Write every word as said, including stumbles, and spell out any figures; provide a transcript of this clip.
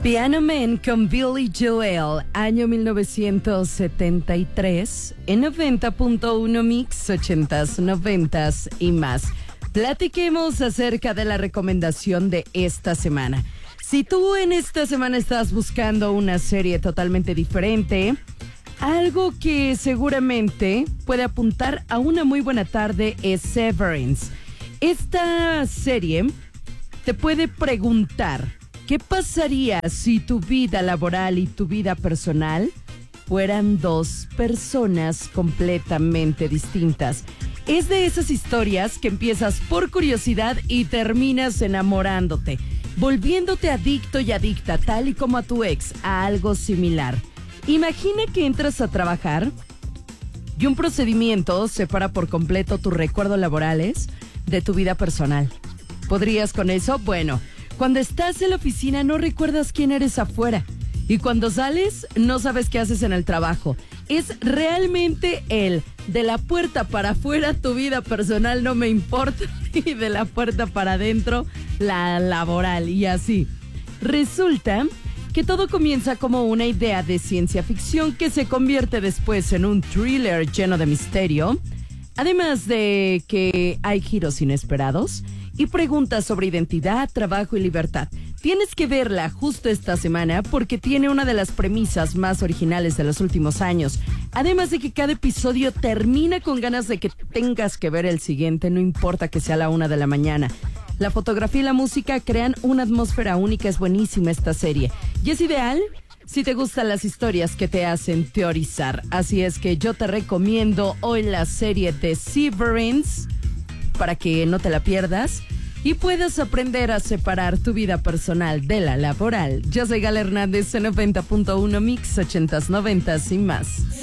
Piano Man con Billy Joel, año mil novecientos setenta y tres, en noventa punto uno Mix, ochentas, noventas y más. Platiquemos acerca de la recomendación de esta semana. Si tú en esta semana estás buscando una serie totalmente diferente, algo que seguramente puede apuntar a una muy buena tarde es Severance. Esta serie te puede preguntar: ¿qué pasaría si tu vida laboral y tu vida personal fueran dos personas completamente distintas? Es de esas historias que empiezas por curiosidad y terminas enamorándote, volviéndote adicto y adicta, tal y como a tu ex, a algo similar. Imagina que entras a trabajar y un procedimiento separa por completo tus recuerdos laborales de tu vida personal. ¿Podrías con eso? Bueno, cuando estás en la oficina no recuerdas quién eres afuera. Y cuando sales no sabes qué haces en el trabajo. Es realmente el de la puerta para afuera tu vida personal no me importa y de la puerta para adentro la laboral y así. Resulta que todo comienza como una idea de ciencia ficción que se convierte después en un thriller lleno de misterio. Además de que hay giros inesperados y preguntas sobre identidad, trabajo y libertad. Tienes que verla justo esta semana porque tiene una de las premisas más originales de los últimos años. Además de que cada episodio termina con ganas de que tengas que ver el siguiente, no importa que sea a la una de la mañana. La fotografía y la música crean una atmósfera única, es buenísima esta serie. Y es ideal si te gustan las historias que te hacen teorizar. Así es que yo te recomiendo hoy la serie de Severance para que no te la pierdas y puedas aprender a separar tu vida personal de la laboral. Yo soy Gala Hernández en noventa punto uno Mix, ochentas, noventas y más.